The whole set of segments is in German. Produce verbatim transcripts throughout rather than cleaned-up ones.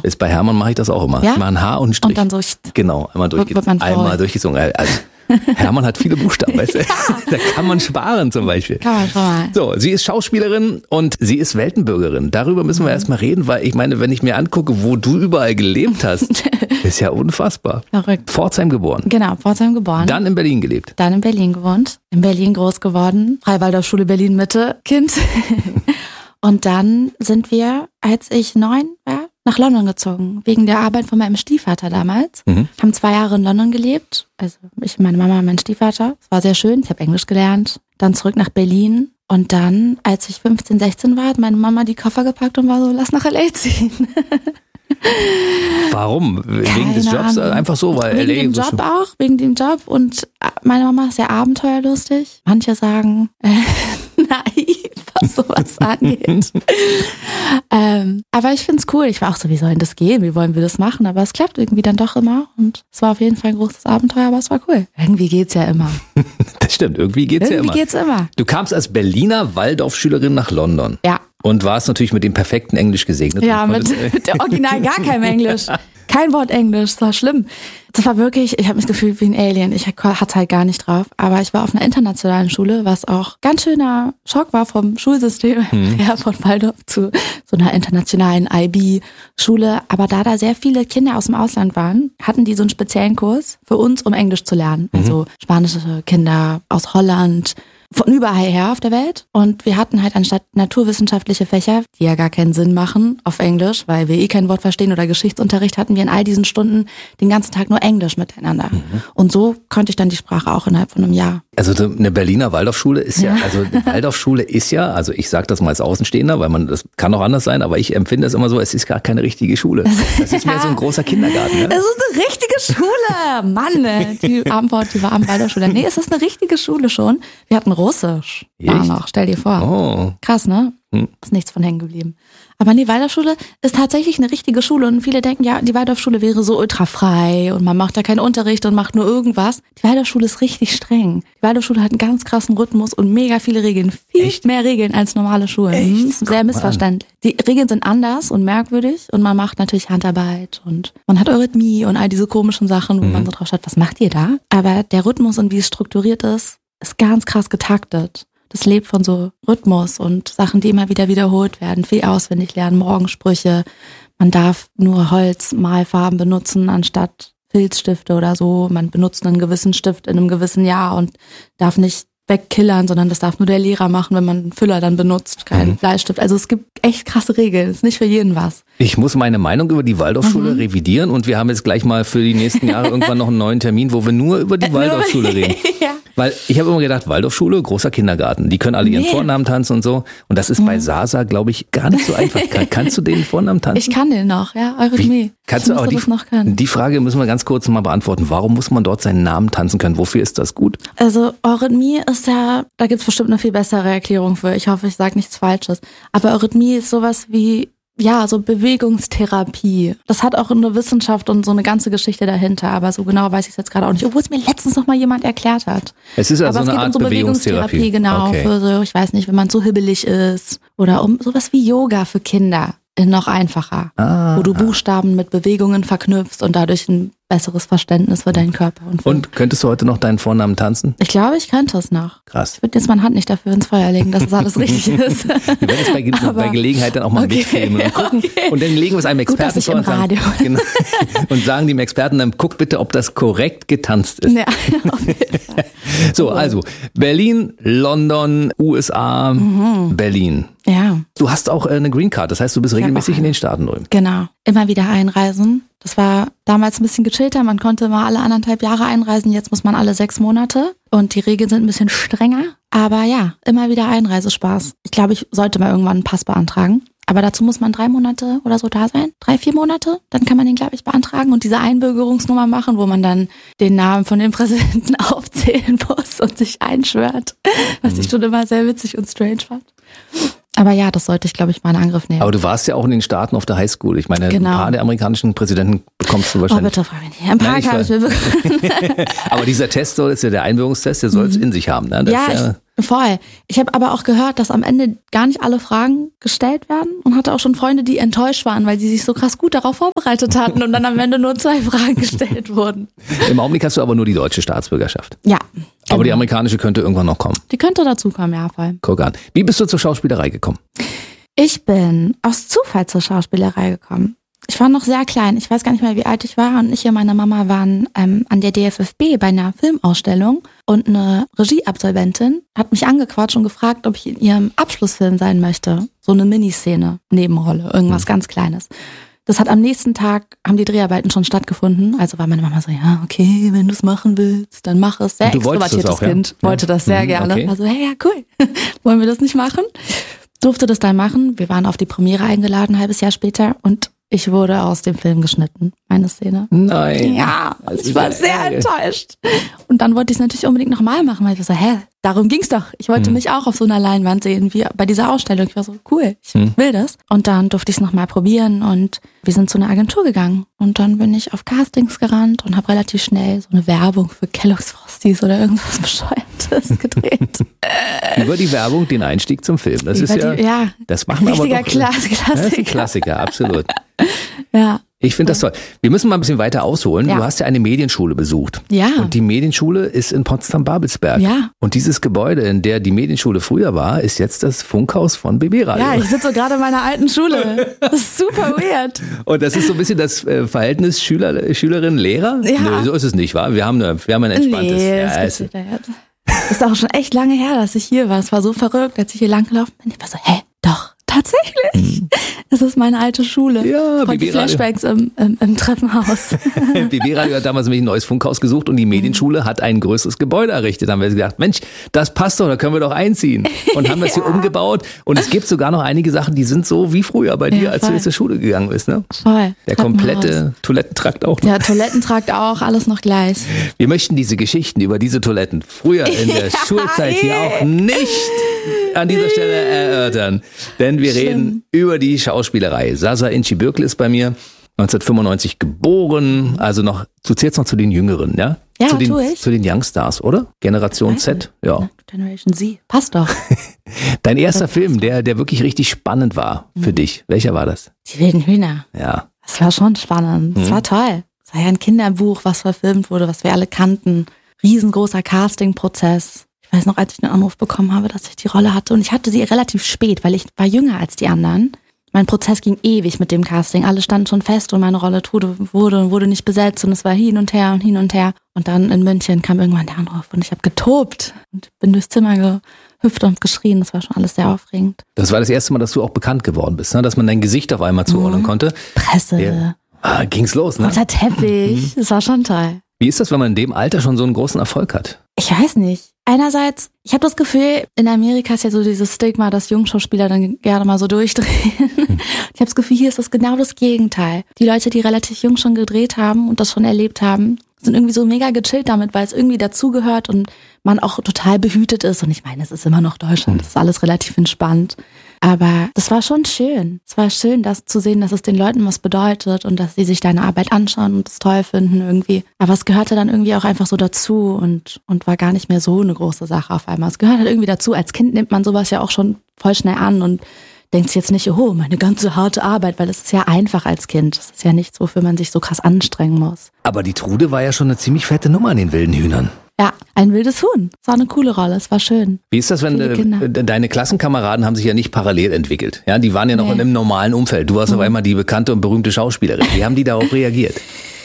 Ist bei Hermann mache ich das auch immer. Ja? Mal ein H und ein Strich. Und dann so. Genau, einmal, durchge- wird man einmal durchgezogen. Also, Hermann hat viele Buchstaben, weißt du? Ja. Da kann man sparen zum Beispiel. Kann man schon mal. So, sie ist Schauspielerin und sie ist Weltenbürgerin. Darüber müssen wir erstmal reden, weil ich meine, wenn ich mir angucke, wo du überall gelebt hast, ist ja unfassbar. Verrückt. Pforzheim geboren. Genau, Pforzheim geboren. Dann in Berlin gelebt. Dann in Berlin gewohnt. In Berlin groß geworden. Freiwaldorfschule Berlin Mitte, Kind. Und dann sind wir, als ich neun war, nach London gezogen, wegen der Arbeit von meinem Stiefvater damals. Mhm. Haben zwei Jahre in London gelebt, also ich, meine Mama und mein Stiefvater. Es war sehr schön, ich habe Englisch gelernt. Dann zurück nach Berlin und dann, als ich fünfzehn, sechzehn war, hat meine Mama die Koffer gepackt und war so, lass nach L A ziehen. Warum? Wegen Keine des Jobs? Ahnung. Einfach so, weil wegen L A dem so Job schön- auch, wegen dem Job. Und meine Mama ist sehr abenteuerlustig. Manche sagen äh, naiv, was sowas angeht. ähm, aber ich find's cool. Ich war auch so, wie soll denn das gehen? Wie wollen wir das machen? Aber es klappt irgendwie dann doch immer. Und es war auf jeden Fall ein großes Abenteuer, aber es war cool. Irgendwie geht's ja immer. Das stimmt, irgendwie geht's irgendwie ja immer. geht's immer. Du kamst als Berliner Waldorfschülerin nach London. Ja. Und warst natürlich mit dem perfekten Englisch gesegnet. Ja, Und mit, konntest- mit der Original gar kein Englisch. Kein Wort Englisch, das war schlimm. Das war wirklich, ich habe mich gefühlt wie ein Alien. Ich hatte halt gar nicht drauf. Aber ich war auf einer internationalen Schule, was auch ganz schöner Schock war vom Schulsystem Mhm. her, von Waldorf zu so einer internationalen I B-Schule. Aber da da sehr viele Kinder aus dem Ausland waren, hatten die so einen speziellen Kurs für uns, um Englisch zu lernen. Mhm. Also spanische Kinder aus Holland, von überall her auf der Welt. Und wir hatten halt anstatt naturwissenschaftliche Fächer, die ja gar keinen Sinn machen auf Englisch, weil wir eh kein Wort verstehen, oder Geschichtsunterricht, hatten wir in all diesen Stunden den ganzen Tag nur Englisch miteinander. Mhm. Und so konnte ich dann die Sprache auch innerhalb von einem Jahr. Also so eine Berliner Waldorfschule ist ja, Ja. also eine Waldorfschule ist ja, also ich sage das mal als Außenstehender, weil man, das kann auch anders sein, aber ich empfinde es immer so, es ist gar keine richtige Schule. Das ist mehr so ein großer Kindergarten. Ne? Es ist eine richtige Schule, Mann. ey. Die Abendwort, die war am Waldorfschule. Nee, es ist eine richtige Schule schon. Wir hatten Russisch. Ja, Echt? noch, stell dir vor. Oh. Krass, ne? Hm. Ist nichts von hängen geblieben. Aber nee, Waldorfschule ist tatsächlich eine richtige Schule und viele denken, ja, die Waldorfschule wäre so ultra frei und man macht da keinen Unterricht und macht nur irgendwas. Die Waldorfschule ist richtig streng. Die Waldorfschule hat einen ganz krassen Rhythmus und mega viele Regeln. Viel Echt? mehr Regeln als normale Schulen. Echt? Mhm, ist Guck sehr mal an. missverständlich. Die Regeln sind anders und merkwürdig und man macht natürlich Handarbeit und man hat Eurythmie und all diese komischen Sachen, wo Mhm. man so drauf schaut, was macht ihr da? Aber der Rhythmus und wie es strukturiert ist, ist ganz krass getaktet. Das lebt von so Rhythmus und Sachen, die immer wieder wiederholt werden. Viel auswendig lernen, Morgensprüche. Man darf nur Holzmalfarben benutzen anstatt Filzstifte oder so. Man benutzt einen gewissen Stift in einem gewissen Jahr und darf nicht wegkillern, sondern das darf nur der Lehrer machen, wenn man einen Füller dann benutzt, keinen Mhm. Bleistift. Also es gibt echt krasse Regeln. Es ist nicht für jeden was. Ich muss meine Meinung über die Waldorfschule Mhm. revidieren und wir haben jetzt gleich mal für die nächsten Jahre irgendwann noch einen neuen Termin, wo wir nur über die Waldorfschule reden. Ja. Weil ich habe immer gedacht, Waldorfschule, großer Kindergarten, die können alle ihren Nee. Vornamen tanzen und so. Und das ist bei Sasa, glaube ich, gar nicht so einfach. Kann, kannst du den Vornamen tanzen? Ich kann den noch, ja, Eurythmie. Kannst ich du auch müsste die, das noch können. die Frage müssen wir ganz kurz mal beantworten. Warum muss man dort seinen Namen tanzen können? Wofür ist das gut? Also Eurythmie ist ja, da gibt's bestimmt eine viel bessere Erklärung für. Ich hoffe, ich sage nichts Falsches. Aber Eurythmie ist sowas wie, ja, so Bewegungstherapie. Das hat auch eine Wissenschaft und so eine ganze Geschichte dahinter. Aber so genau weiß ich es jetzt gerade auch nicht. Obwohl es mir letztens noch mal jemand erklärt hat. Es ist also Aber es eine geht Art um so Bewegungstherapie. genau. Okay. Für so, ich weiß nicht, wenn man so hibbelig ist. Oder um sowas wie Yoga für Kinder. Noch einfacher. Ah. Wo du Buchstaben mit Bewegungen verknüpfst und dadurch ein besseres Verständnis für deinen Körper. Und, für Und könntest du heute noch deinen Vornamen tanzen? ich glaube, ich könnte es noch. Krass. Ich würde jetzt meine Hand nicht dafür ins Feuer legen, dass es alles richtig ist. Wir werden es bei, Ge Aber- bei Gelegenheit dann auch mal Okay, mitfilmen und gucken. okay. Und dann legen wir es einem Gut, Experten dass ich vor im und sagen, Radio bin. genau, und sagen dem Experten dann, guck bitte, ob das korrekt getanzt ist. Ja, auf jeden Fall. So, also Berlin, London, U S A, Mhm. Berlin. Ja, Du hast auch äh, eine Green Card, das heißt, du bist hab regelmäßig auch in eine. den Staaten drüben. genau. Immer wieder einreisen. Das war damals ein bisschen gechillter. Man konnte mal alle anderthalb Jahre einreisen. Jetzt muss man alle sechs Monate. Und die Regeln sind ein bisschen strenger. Aber ja, immer wieder Einreisespaß. Ich glaube, ich sollte mal irgendwann einen Pass beantragen. Aber dazu muss man drei Monate oder so da sein. Drei, vier Monate. Dann kann man den, glaube ich, beantragen und diese Einbürgerungsnummer machen, wo man dann den Namen von dem Präsidenten aufzählen muss und sich einschwört. Was ich schon immer sehr witzig und strange fand. Aber ja, das sollte ich, glaube ich, mal in Angriff nehmen. Aber du warst ja auch in den Staaten auf der Highschool. Ich meine, Genau. ein paar der amerikanischen Präsidenten bekommst du Oh, wahrscheinlich. bitte frag mich nicht. Ein Park habe ich mir bekommen. Aber dieser Test soll, ist ja der Einbürgerungstest, der soll es in sich haben. Ne? Das Ja, ist ja ich, voll. Ich habe aber auch gehört, dass am Ende gar nicht alle Fragen gestellt werden und hatte auch schon Freunde, die enttäuscht waren, weil sie sich so krass gut darauf vorbereitet hatten und dann am Ende nur zwei Fragen gestellt wurden. Im Augenblick hast du aber nur die deutsche Staatsbürgerschaft. Ja. Aber die genau. amerikanische könnte irgendwann noch kommen. Die könnte dazukommen, ja, voll. Guck an. Wie bist du zur Schauspielerei gekommen? Ich bin aus Zufall zur Schauspielerei gekommen. Ich war noch sehr klein. Ich weiß gar nicht mehr, wie alt ich war. Und ich und meine Mama waren ähm, an der D F F B bei einer Filmausstellung. Und eine Regieabsolventin hat mich angequatscht und gefragt, ob ich in ihrem Abschlussfilm sein möchte. So eine Miniszene, Nebenrolle, irgendwas mhm. ganz Kleines. Das hat am nächsten Tag, haben die Dreharbeiten schon stattgefunden. Also war meine Mama so, ja, okay, wenn du es machen willst, dann mach es. Sehr extrovertiertes auch, Kind, ja? wollte das sehr mhm, gerne. okay. Also, hey, ja, cool. Wollen wir das nicht machen? Durfte das dann machen. Wir waren auf die Premiere eingeladen, ein halbes Jahr später. Und ich wurde aus dem Film geschnitten, meine Szene. Nein. Ja, ich war sehr Ärger. enttäuscht. Und dann wollte ich es natürlich unbedingt nochmal machen, weil ich war so, hä, darum ging's doch. Ich wollte hm. mich auch auf so einer Leinwand sehen, wie bei dieser Ausstellung. Ich war so, cool, ich hm. will das. Und dann durfte ich es nochmal probieren und wir sind zu einer Agentur gegangen. Und dann bin ich auf Castings gerannt und habe relativ schnell so eine Werbung für Kellogg's Frosties oder irgendwas Bescheuertes gedreht. Über die Werbung den Einstieg zum Film. Das Über ist ja, die, ja, das machen wir aber doch. Klass, Klassiker. Das ist ein Klassiker, absolut. Ja. Ich finde das toll. Wir müssen mal ein bisschen weiter ausholen. Ja. Du hast ja eine Medienschule besucht. Ja. Und die Medienschule ist in Potsdam-Babelsberg. Ja. Und dieses Gebäude, in der die Medienschule früher war, ist jetzt das Funkhaus von B B-Radio. Ja, ich sitze so gerade in meiner alten Schule. Das ist super weird. Und das ist so ein bisschen das äh, Verhältnis Schüler, Schülerin, Lehrer? Ja. Nö, so ist es nicht, wahr? Wir haben, eine, wir haben ein entspanntes... Nee, ja, das es, gibt's nicht jetzt. Das ist auch schon echt lange her, dass ich hier war. Es war so verrückt, als ich hier lang gelaufen bin. Ich war so, hä, doch, tatsächlich. Mhm. Das ist meine alte Schule. Ja, Voll die Flashbacks im, im, im Treppenhaus. B B-Radio hat damals nämlich ein neues Funkhaus gesucht und die Medienschule hat ein größeres Gebäude errichtet. Da haben wir gedacht, Mensch, das passt doch, da können wir doch einziehen. Und haben das ja. hier umgebaut. Und es gibt sogar noch einige Sachen, die sind so wie früher bei dir, ja, als du jetzt zur Schule gegangen bist. Ne? Voll. Der komplette Toilettentrakt auch noch. Ja, Toilettentrakt auch, alles noch gleich. Wir möchten diese Geschichten über diese Toiletten früher in der ja, Schulzeit hier auch nicht an dieser Stelle erörtern. Denn wir Schlimm. reden über die Schauspielerei. Sasa Inci Bürkl ist bei mir, neunzehnhundertfünfundneunzig geboren, also noch, du zählst noch zu den Jüngeren, ja? Ja, zu den, tu ich. Zu den Youngstars, oder? Generation Z, ja. Generation Z, passt doch. Dein erster Film, der, der wirklich richtig spannend war für mhm. dich, welcher war das? Die wilden Hühner. Ja. Das war schon spannend, das mhm. war toll. Es war ja ein Kinderbuch, was verfilmt wurde, was wir alle kannten. Riesengroßer Castingprozess. Ich weiß noch, als ich einen Anruf bekommen habe, dass ich die Rolle hatte. Und ich hatte sie relativ spät, weil ich war jünger als die anderen. Mein Prozess ging ewig mit dem Casting. Alle standen schon fest und meine Rolle wurde und wurde nicht besetzt. Und es war hin und her und hin und her. Und dann in München kam irgendwann der Anruf und ich habe getobt und bin durchs Zimmer gehüpft und geschrien. Das war schon alles sehr aufregend. Das war das erste Mal, dass du auch bekannt geworden bist, ne? Dass man dein Gesicht auf einmal zuordnen mhm. konnte. Presse. Der, ah, ging's los, ne? Roter Teppich. Das war schon toll. Wie ist das, wenn man in dem Alter schon so einen großen Erfolg hat? Ich weiß nicht. Einerseits, ich habe das Gefühl, in Amerika ist ja so dieses Stigma, dass Jungschauspieler dann gerne mal so durchdrehen. Hm. Ich habe das Gefühl, hier ist das genau das Gegenteil. Die Leute, die relativ jung schon gedreht haben und das schon erlebt haben, sind irgendwie so mega gechillt damit, weil es irgendwie dazugehört und man auch total behütet ist. Und ich meine, es ist immer noch Deutschland, es ist alles relativ entspannt. Aber das war schon schön. Es war schön, das zu sehen, dass es den Leuten was bedeutet und dass sie sich deine Arbeit anschauen und es toll finden irgendwie. Aber es gehörte dann irgendwie auch einfach so dazu und, und war gar nicht mehr so eine große Sache auf einmal. Es gehört halt irgendwie dazu. Als Kind nimmt man sowas ja auch schon voll schnell an und denkt sich jetzt nicht, oh, meine ganze harte Arbeit, weil es ist ja einfach als Kind. Das ist ja nichts, wofür man sich so krass anstrengen muss. Aber die Trude war ja schon eine ziemlich fette Nummer in den wilden Hühnern. Ja, ein wildes Huhn. Es war eine coole Rolle, es war schön. Wie ist das, wenn äh, deine Klassenkameraden haben sich ja nicht parallel entwickelt? Ja, die waren ja noch nee. in einem normalen Umfeld. Du warst mhm. auf einmal die bekannte und berühmte Schauspielerin. Wie haben die darauf reagiert?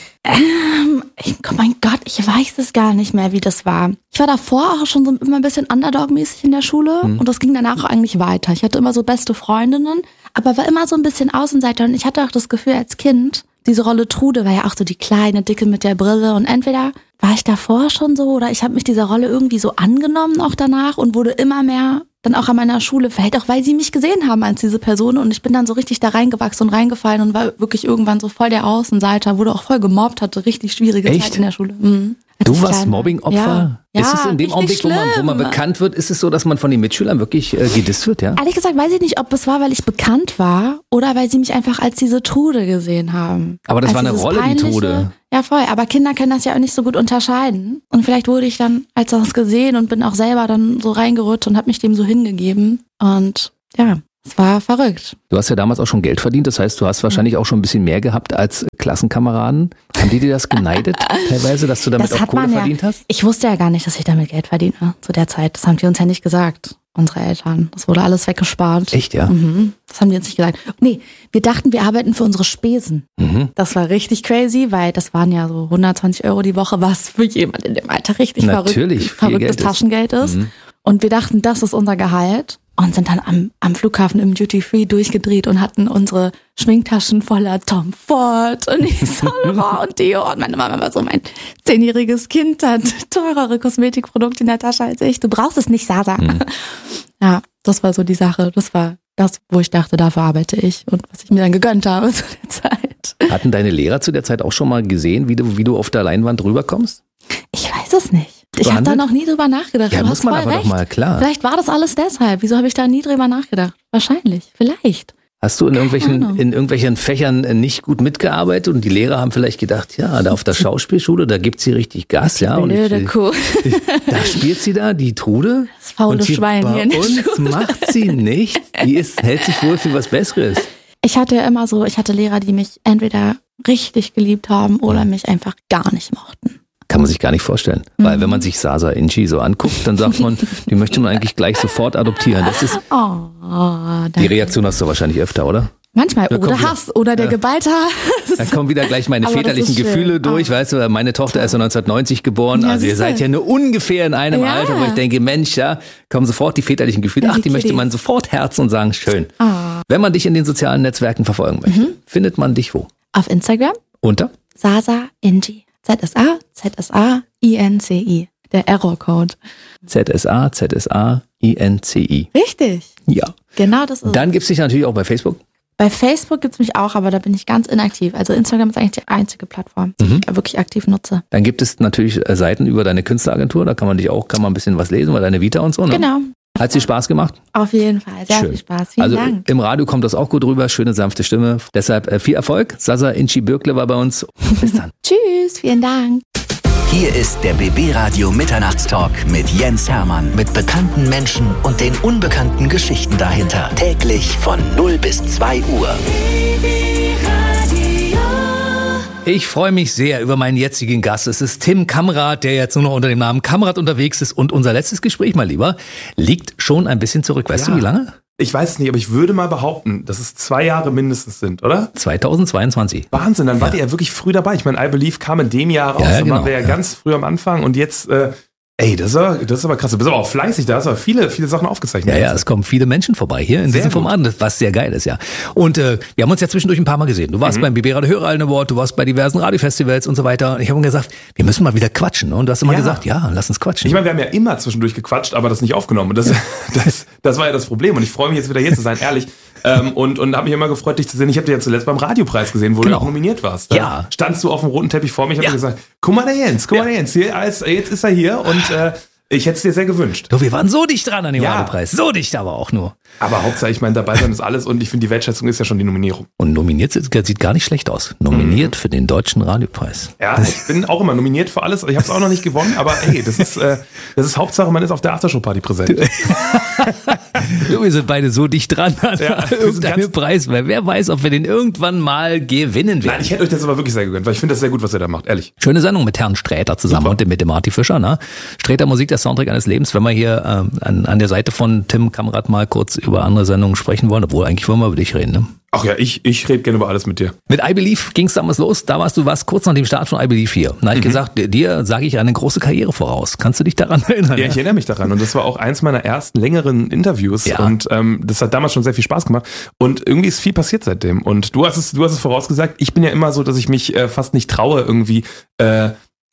Ähm, ich, oh mein Gott, ich weiß es gar nicht mehr, wie das war. Ich war davor auch schon so immer ein bisschen Underdog-mäßig in der Schule mhm. und das ging danach auch eigentlich weiter. Ich hatte immer so beste Freundinnen, aber war immer so ein bisschen Außenseiter und ich hatte auch das Gefühl als Kind, diese Rolle Trude war ja auch so die kleine, dicke mit der Brille und entweder war ich davor schon so oder ich habe mich dieser Rolle irgendwie so angenommen auch danach und wurde immer mehr dann auch an meiner Schule, vielleicht auch, weil sie mich gesehen haben als diese Person und ich bin dann so richtig da reingewachsen und reingefallen und war wirklich irgendwann so voll der Außenseiter, wurde auch voll gemobbt, hatte richtig schwierige Echt? Zeit in der Schule. Mhm. Du warst Mobbing-Opfer? Ja. Ist Ja, es in dem Augenblick, wo man, wo man bekannt wird, ist es so, dass man von den Mitschülern wirklich äh, gedisst wird, ja? Ehrlich gesagt weiß ich nicht, ob es war, weil ich bekannt war oder weil sie mich einfach als diese Trude gesehen haben. Aber das als war eine Rolle, die Trude. Ja, voll. Aber Kinder können das ja auch nicht so gut unterscheiden. Und vielleicht wurde ich dann als das gesehen und bin auch selber dann so reingerutscht und habe mich dem so hingegeben. Und ja, es war verrückt. Du hast ja damals auch schon Geld verdient, das heißt, du hast wahrscheinlich auch schon ein bisschen mehr gehabt als Klassenkameraden. Haben die dir das geneidet teilweise, dass du damit Das auch hat Kohle man ja. verdient hast? Ich wusste ja gar nicht, dass ich damit Geld verdiene zu der Zeit. Das haben die uns ja nicht gesagt, unsere Eltern. Das wurde alles weggespart. Echt, ja? Mhm. Das haben die uns nicht gesagt. Nee, wir dachten, wir arbeiten für unsere Spesen. Mhm. Das war richtig crazy, weil das waren ja so hundertzwanzig Euro die Woche, was für jemand in dem Alter richtig Natürlich, verrückt, verrücktes Geld ist. Taschengeld ist. Mhm. Und wir dachten, das ist unser Gehalt. Und sind dann am, am Flughafen im Duty Free durchgedreht und hatten unsere Schminktaschen voller Tom Ford und Yves Saint Laurent und Deo. Und meine Mama war so, mein zehnjähriges Kind hat teurere Kosmetikprodukte in der Tasche als ich. Du brauchst es nicht, Sasa. Mhm. Ja, das war so die Sache. Das war das, wo ich dachte, dafür arbeite ich und was ich mir dann gegönnt habe zu der Zeit. Hatten deine Lehrer zu der Zeit auch schon mal gesehen, wie du, wie du auf der Leinwand rüberkommst? Ich weiß es nicht. Ich habe da noch nie drüber nachgedacht. Ja, du muss hast man voll aber recht. doch mal, klar. Vielleicht war das alles deshalb. Wieso habe ich da nie drüber nachgedacht? Wahrscheinlich. Vielleicht. Hast du in irgendwelchen, Ahnung. in irgendwelchen Fächern nicht gut mitgearbeitet und die Lehrer haben vielleicht gedacht, ja, da auf der Schauspielschule, da gibt sie richtig Gas, ja. Und Blöde ich, Kuh. da spielt sie da, die Trude. Das faule und hier Schwein bei hier in der uns Schule. macht sie nichts. Die ist, hält sich wohl für was Besseres. Ich hatte ja immer so, ich hatte Lehrer, die mich entweder richtig geliebt haben oder mich einfach gar nicht mochten. Kann man sich gar nicht vorstellen. Mhm. Weil wenn man sich Sasa Inchi so anguckt, dann sagt man, die möchte man eigentlich gleich sofort adoptieren. Das ist Oh, die Reaktion hast du wahrscheinlich öfter, oder? Manchmal. Da kommt Oder wieder- Hass oder der Ja. Geballte Hass. Da kommen wieder gleich meine Aber das väterlichen ist schön. Gefühle durch, Ah. weißt du, meine Tochter ist ja neunzehnhundertneunzig geboren, Ja, also ihr siehste. seid ja nur ungefähr in einem Ja. Alter, wo ich denke, Mensch, ja, kommen sofort die väterlichen Gefühle. Ja, Ach, die die möchte Kiddies. man sofort herzen und sagen, schön. Ah. Wenn man dich in den sozialen Netzwerken verfolgen möchte, Mhm. findet man dich wo? Auf Instagram, Unter? Sasa Inji. Z S A, Z S A, I N C I. Der Error-Code. Z S A, Z S A, I N C I. Richtig. Ja. Genau das ist. Dann gibt's dich natürlich auch bei Facebook. Bei Facebook gibt's mich auch, aber da bin ich ganz inaktiv. Also Instagram ist eigentlich die einzige Plattform, die Mhm. ich wirklich aktiv nutze. Dann gibt es natürlich äh, Seiten über deine Künstleragentur, da kann man dich auch, kann man ein bisschen was lesen, über deine Vita und so, ne? Genau. Hat dir Spaß gemacht? Auf jeden Fall. Sehr Schön. viel Spaß. Vielen also Dank. im Radio kommt das auch gut rüber, schöne sanfte Stimme. Deshalb äh, viel Erfolg. Sasa Inchi Bürkle war bei uns. Bis dann. Tschüss. Vielen Dank. Hier ist der B B Radio Mitternachtstalk mit Jens Hermann. Mit bekannten Menschen und den unbekannten Geschichten dahinter. Täglich von null bis zwei Uhr. Ich freue mich sehr über meinen jetzigen Gast. Es ist Tim Kamrat, der jetzt nur noch unter dem Namen Kamrat unterwegs ist. Und unser letztes Gespräch, mein Lieber, liegt schon ein bisschen zurück. Weißt Ja. du, wie lange? Ich weiß es nicht, aber ich würde mal behaupten, dass es zwei Jahre mindestens sind, oder? zweitausendzweiundzwanzig. Wahnsinn, dann wart ihr ja wirklich früh dabei. Ich meine, I Believe kam in dem Jahr raus, Ja, ja, dann genau, waren wir ja, ja. ganz früh am Anfang und jetzt, äh, ey, das ist, aber, das ist aber krass. Du bist aber auch fleißig, da hast du aber viele, viele Sachen aufgezeichnet. Ja, ja, es kommen viele Menschen vorbei hier in Sehr diesem gut. Format, was sehr geil ist, ja. Und äh, wir haben uns ja zwischendurch ein paar Mal gesehen. Du warst Mhm. beim B B Radio Hörerallen Award, du warst bei diversen Radiofestivals und so weiter. Und ich habe mir gesagt, wir müssen mal wieder quatschen. Ne? Und du hast immer Ja. gesagt, ja, lass uns quatschen. Ich meine, wir haben ja immer zwischendurch gequatscht, aber das nicht aufgenommen. Und das, das, das war ja das Problem. Und ich freue mich jetzt wieder hier zu sein, ehrlich. Ähm, und und habe mich immer gefreut, dich zu sehen. Ich habe dich ja zuletzt beim Radiopreis gesehen, wo Genau. du auch nominiert warst. Da Ja. standst du auf dem roten Teppich vor mir. Ich habe Ja. dir gesagt, guck mal der Jens, guck Ja. mal der Jens. Hier, als, jetzt ist er hier und äh, ich hätte es dir sehr gewünscht. Du, wir waren so dicht dran an dem Ja. Radiopreis. So dicht aber auch nur. Aber Hauptsache, ich meine, dabei sein ist alles und ich finde, die Wertschätzung ist ja schon die Nominierung. Und nominiert sieht sieht gar nicht schlecht aus. Nominiert für den Deutschen Radiopreis. Ja, ich bin auch immer nominiert für alles. Ich habe es auch noch nicht gewonnen, aber hey, das ist, äh, das ist Hauptsache, man ist auf der Aftershow-Party präsent. Du, wir sind beide so dicht dran an Ja, wir sind irgendeinem ganz- Preis, weil wer weiß, ob wir den irgendwann mal gewinnen werden. Nein, ich hätte euch das aber wirklich sehr gegönnt, weil ich finde das sehr gut, was ihr da macht, ehrlich. Schöne Sendung mit Herrn Sträter zusammen Super. und mit dem Marty Fischer. Ne? Sträter Musik, der Soundtrack eines Lebens. Wenn wir hier ähm, an, an der Seite von Tim Kamrat mal kurz über andere Sendungen sprechen wollen, obwohl eigentlich wollen wir über dich reden. Ne? Ach ja, ich, ich rede gerne über alles mit dir. Mit I Believe ging es damals los. Da warst du was kurz nach dem Start von I Believe hier. Da habe ich gesagt, dir sage ich eine große Karriere voraus. Kannst du dich daran erinnern? Ja, ich erinnere mich daran und das war auch eins meiner ersten längeren Interviews Ja. und ähm, das hat damals schon sehr viel Spaß gemacht und irgendwie ist viel passiert seitdem und du hast es, du hast es vorausgesagt. Ich bin ja immer so, dass ich mich äh, fast nicht traue irgendwie äh,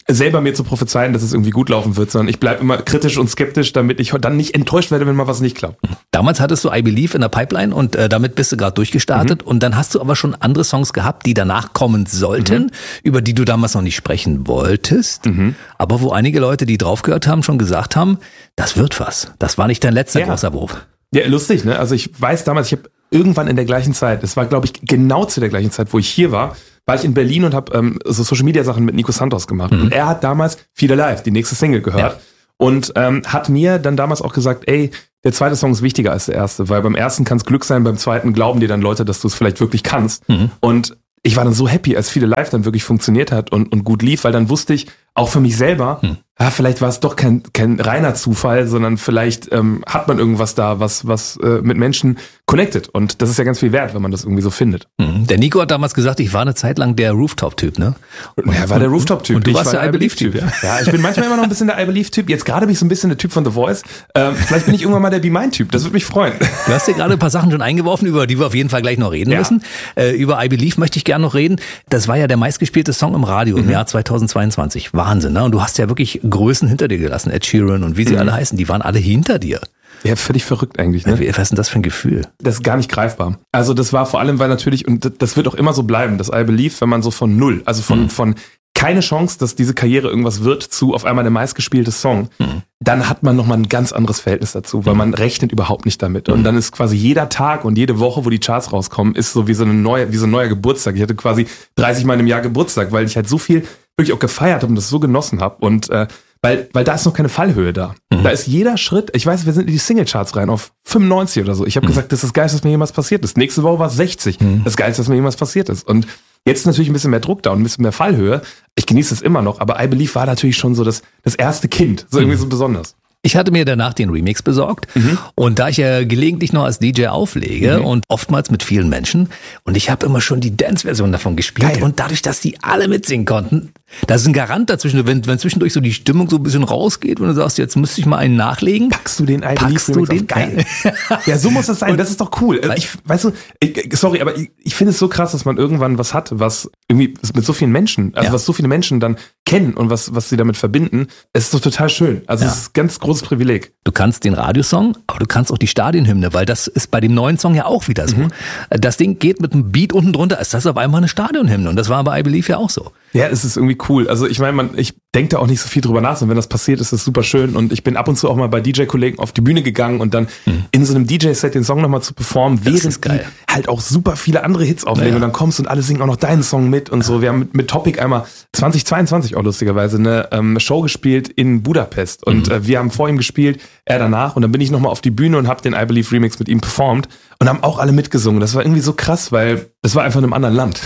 selber mir zu prophezeien, dass es irgendwie gut laufen wird, sondern ich bleibe immer kritisch und skeptisch, damit ich dann nicht enttäuscht werde, wenn mal was nicht klappt. Damals hattest du I Believe in der Pipeline und äh, damit bist du gerade durchgestartet mhm. und dann hast du aber schon andere Songs gehabt, die danach kommen sollten, mhm. über die du damals noch nicht sprechen wolltest, mhm. aber wo einige Leute, die drauf gehört haben, schon gesagt haben, das wird was. Das war nicht dein letzter ja. großer Wurf. Ja, lustig, ne? Also ich weiß damals, ich habe irgendwann in der gleichen Zeit, es war glaube ich genau zu der gleichen Zeit, wo ich hier war, war ich in Berlin und habe ähm, so Social-Media-Sachen mit Nico Santos gemacht. Mhm. Und er hat damals Feel Alive, die nächste Single, gehört. Ja. Und ähm, hat mir dann damals auch gesagt, ey, der zweite Song ist wichtiger als der erste, weil beim ersten kann es Glück sein, beim zweiten glauben dir dann Leute, dass du es vielleicht wirklich kannst. Mhm. Und ich war dann so happy, als Feel Alive dann wirklich funktioniert hat und, und gut lief, weil dann wusste ich, auch für mich selber, hm. ja, vielleicht war es doch kein, kein reiner Zufall, sondern vielleicht ähm, hat man irgendwas da, was, was äh, mit Menschen connected. Und das ist ja ganz viel wert, wenn man das irgendwie so findet. Hm. Der Nico hat damals gesagt, ich war eine Zeit lang der Rooftop-Typ, ne? Und er war der Rooftop-Typ. Und du ich warst war der I Believe-Typ, ja? Ja, ich bin manchmal immer noch ein bisschen der I Believe-Typ. Jetzt gerade bin ich so ein bisschen der Typ von The Voice. Ähm, vielleicht bin ich irgendwann mal der Be Mine-Typ. Das würde mich freuen. Du hast dir gerade ein paar Sachen schon eingeworfen, über die wir auf jeden Fall gleich noch reden ja. müssen. Äh, über I Believe möchte ich gerne noch reden. Das war ja der meistgespielte Song im Radio mhm. im Jahr zweitausendzweiundzwanzig. Wahnsinn, ne? Und du hast ja wirklich Größen hinter dir gelassen, Ed Sheeran und wie sie mhm. alle heißen, die waren alle hinter dir. Ja, völlig verrückt eigentlich, ne? Was ist denn das für ein Gefühl? Das ist gar nicht greifbar. Also das war vor allem, weil natürlich, und das wird auch immer so bleiben, das I Believe, wenn man so von null, also von, mhm. von keine Chance, dass diese Karriere irgendwas wird, zu auf einmal der meistgespielte Song, mhm. dann hat man nochmal ein ganz anderes Verhältnis dazu, weil mhm. man rechnet überhaupt nicht damit. Und mhm. dann ist quasi jeder Tag und jede Woche, wo die Charts rauskommen, ist so wie so eine neue, wie so ein neuer Geburtstag. Ich hatte quasi dreißig Mal im Jahr Geburtstag, weil ich halt so viel wirklich auch gefeiert habe und das so genossen habe. Und äh, weil, weil da ist noch keine Fallhöhe da. Mhm. Da ist jeder Schritt, ich weiß, wir sind in die Singlecharts rein auf fünfundneunzig oder so. Ich habe mhm. gesagt, das ist das Geilste, was mir jemals passiert ist. Nächste Woche war es sechzig. Mhm. Das Geilste, was mir jemals passiert ist. Und jetzt ist natürlich ein bisschen mehr Druck da und ein bisschen mehr Fallhöhe. Ich genieße es immer noch, aber I Believe war natürlich schon so das, das erste Kind. So irgendwie mhm. so besonders. Ich hatte mir danach den Remix besorgt mhm. und da ich ja gelegentlich noch als D J auflege mhm. und oftmals mit vielen Menschen und ich habe immer schon die Dance-Version davon gespielt Geil. Und dadurch, dass die alle mitsingen konnten, da ist ein Garant dazwischen, wenn, wenn zwischendurch so die Stimmung so ein bisschen rausgeht und du sagst, jetzt müsste ich mal einen nachlegen. Packst du den I Packst du den? Geil. Ja, so muss das sein, und das ist doch cool. Also ich, weißt du, ich, sorry, aber ich, ich finde es so krass, dass man irgendwann was hat, was irgendwie mit so vielen Menschen, also ja. was so viele Menschen dann kennen und was, was sie damit verbinden. Es ist doch total schön. Also ja. es ist ein ganz großes Privileg. Du kannst den Radiosong, aber du kannst auch die Stadionhymne, weil das ist bei dem neuen Song ja auch wieder so. Mhm. Das Ding geht mit einem Beat unten drunter, ist das auf einmal eine Stadionhymne und das war bei I Believe ja auch so. Ja, es ist irgendwie cool. Also ich meine, man, ich denke da auch nicht so viel drüber nach, und wenn das passiert, ist das super schön und ich bin ab und zu auch mal bei D J-Kollegen auf die Bühne gegangen und dann mhm. in so einem D J-Set den Song nochmal zu performen, während die halt auch super viele andere Hits auflegen ja. und dann kommst und alle singen auch noch deinen Song mit und so. Wir haben mit, mit Topic einmal zwanzig zweiundzwanzig auch lustigerweise eine ähm, Show gespielt in Budapest und mhm. äh, wir haben vor ihm gespielt, er danach und dann bin ich nochmal auf die Bühne und habe den I Believe Remix mit ihm performt und haben auch alle mitgesungen. Das war irgendwie so krass, weil das war einfach in einem anderen Land.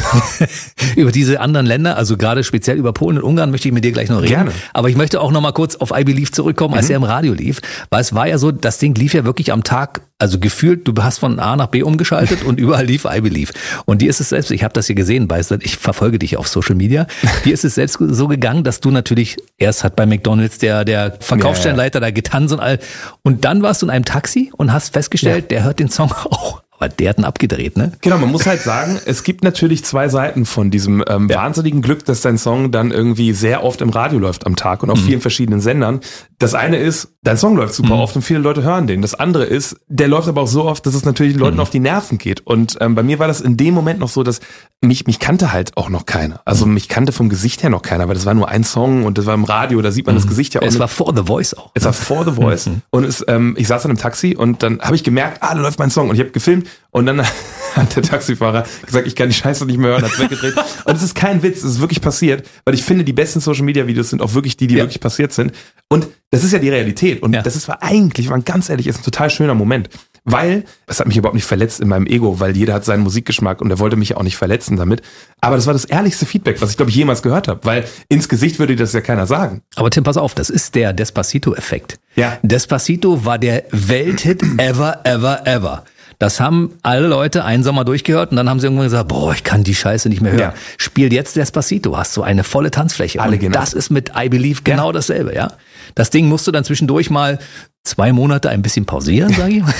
Über diese anderen Länder, also gerade speziell über Polen und Ungarn möchte ich mit dir gleich noch reden. Gerne. Aber ich möchte auch noch mal kurz auf I Believe zurückkommen, als mhm. er im Radio lief. Weil es war ja so, das Ding lief ja wirklich am Tag, also gefühlt, du hast von A nach B umgeschaltet und überall lief I Believe. Und dir ist es selbst, ich habe das hier gesehen, weißt du, ich verfolge dich auf Social Media, dir ist es selbst so gegangen, dass du natürlich, erst hat bei McDonald's der, der Verkaufsstellenleiter ja, ja. da getanzt und all, und dann warst du in einem Taxi und hast festgestellt, ja. der hört den Song auch. Aber der hat ihn abgedreht, ne? Genau, man muss halt sagen, es gibt natürlich zwei Seiten von diesem ähm, ja. wahnsinnigen Glück, dass dein Song dann irgendwie sehr oft im Radio läuft am Tag und auf mhm. vielen verschiedenen Sendern. Das eine ist, dein Song läuft super mhm. oft und viele Leute hören den. Das andere ist, der läuft aber auch so oft, dass es natürlich den Leuten mhm. auf die Nerven geht. Und ähm, bei mir war das in dem Moment noch so, dass mich mich kannte halt auch noch keiner. Also mich kannte vom Gesicht her noch keiner, weil das war nur ein Song und das war im Radio, da sieht man mhm. das Gesicht ja auch. Es nicht. war vor The Voice auch. Es war vor The Voice. Mhm. Und es, ähm, ich saß dann im Taxi und dann habe ich gemerkt, ah, da läuft mein Song. Und ich habe gefilmt und dann hat der Taxifahrer gesagt, ich kann die Scheiße nicht mehr hören, hat's weggedreht. Und es ist kein Witz, es ist wirklich passiert, weil ich finde, die besten Social-Media-Videos sind auch wirklich die, die ja. wirklich passiert sind. Und das ist ja die Realität. Und ja. das ist war eigentlich, war ganz ehrlich, ist ein total schöner Moment. Weil, es hat mich überhaupt nicht verletzt in meinem Ego, weil jeder hat seinen Musikgeschmack und er wollte mich ja auch nicht verletzen damit. Aber das war das ehrlichste Feedback, was ich, glaube ich, jemals gehört habe. Weil ins Gesicht würde das ja keiner sagen. Aber Tim, pass auf, das ist der Despacito-Effekt. Ja. Despacito war der Welthit ever, ever, ever. Das haben alle Leute einen Sommer durchgehört und dann haben sie irgendwann gesagt, boah, ich kann die Scheiße nicht mehr hören. Ja. Spiel jetzt Despacito, hast du eine volle Tanzfläche. Alle und genau. das ist mit I Believe genau ja. dasselbe, ja. Das Ding musst du dann zwischendurch mal zwei Monate ein bisschen pausieren, sage ich mal.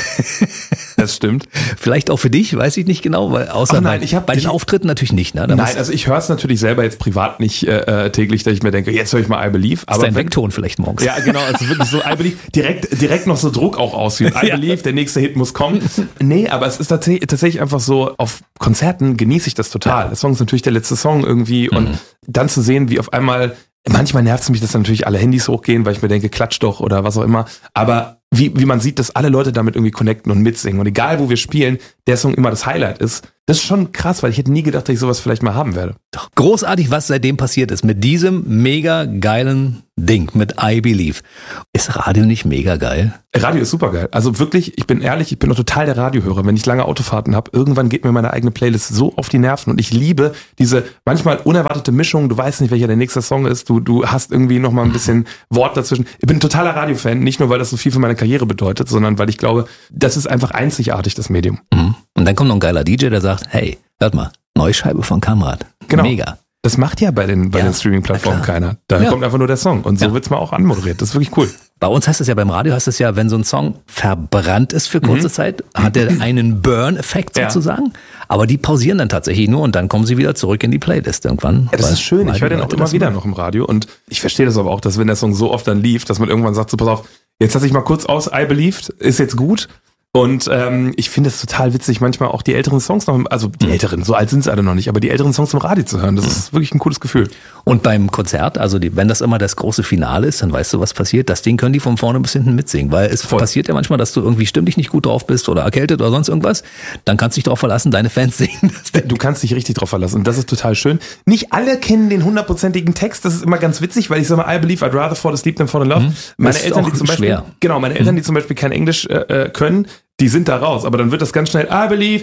Das stimmt. Vielleicht auch für dich, weiß ich nicht genau, weil außer Ach nein, bei, ich hab, bei den ich, Auftritten natürlich nicht. Ne? Da nein, also ich höre es natürlich selber jetzt privat nicht äh, täglich, dass ich mir denke, jetzt höre ich mal I Believe. Aber ist dein Weckton vielleicht morgens. Ja, genau, also wirklich so I Believe, direkt, direkt noch so Druck auch ausüben. I Believe, ja. Der nächste Hit muss kommen. Nee, aber es ist tatsächlich, tatsächlich einfach so, auf Konzerten genieße ich das total. Ja. Der Song ist natürlich der letzte Song irgendwie mhm. und dann zu sehen, wie auf einmal, manchmal nervt es mich, dass natürlich alle Handys hochgehen, weil ich mir denke, klatsch doch oder was auch immer, aber wie, wie man sieht, dass alle Leute damit irgendwie connecten und mitsingen und egal wo wir spielen, der Song immer das Highlight ist, das ist schon krass, weil ich hätte nie gedacht, dass ich sowas vielleicht mal haben werde. Doch großartig, was seitdem passiert ist mit diesem mega geilen Ding, mit I Believe. Ist Radio nicht mega geil? Radio ist super geil. Also wirklich, ich bin ehrlich, ich bin doch total der Radiohörer. Wenn ich lange Autofahrten habe, irgendwann geht mir meine eigene Playlist so auf die Nerven und ich liebe diese manchmal unerwartete Mischung. Du weißt nicht, welcher der nächste Song ist. Du, du hast irgendwie noch mal ein bisschen Wort dazwischen. Ich bin ein totaler Radiofan, nicht nur, weil das so viel für meine Karriere bedeutet, sondern weil ich glaube, das ist einfach einzigartig, das Medium. Mhm. Und dann kommt noch ein geiler D J, der sagt, hey, hört mal, neue Scheibe von Kamrat. Genau. Mega. Das macht ja bei den, bei ja, den Streaming-Plattformen keiner. Da ja. kommt einfach nur der Song. Und so ja. wird's mal auch anmoderiert. Das ist wirklich cool. Bei uns heißt es ja, beim Radio heißt es ja, wenn so ein Song verbrannt ist für kurze mhm. Zeit, hat er einen Burn-Effekt sozusagen. Ja. Aber die pausieren dann tatsächlich nur und dann kommen sie wieder zurück in die Playlist irgendwann. Ja, das ist schön. Ich höre den auch immer wieder noch im Radio. Und ich verstehe das aber auch, dass wenn der Song so oft dann lief, dass man irgendwann sagt, so pass auf, jetzt lass ich mal kurz aus, I Believed, ist jetzt gut. Und ähm, ich finde es total witzig, manchmal auch die älteren Songs noch, also die älteren, so alt sind sie alle noch nicht, aber die älteren Songs im Radio zu hören, das ist wirklich ein cooles Gefühl. Und beim Konzert, also die, wenn das immer das große Finale ist, dann weißt du, was passiert. Das Ding können die von vorne bis hinten mitsingen, weil es Voll. passiert ja manchmal, dass du irgendwie stimmlich nicht gut drauf bist oder erkältet oder sonst irgendwas. Dann kannst du dich darauf verlassen, deine Fans singen. Du kannst dich richtig drauf verlassen und das ist total schön. Nicht alle kennen den hundertprozentigen Text, das ist immer ganz witzig, weil ich sage mal, I believe I'd rather fall asleep than fall in love. Mhm. Meine das Eltern, die zum Beispiel, schwer. genau, meine Eltern, die zum Beispiel kein Englisch äh, können, die sind da raus, aber dann wird das ganz schnell I believe,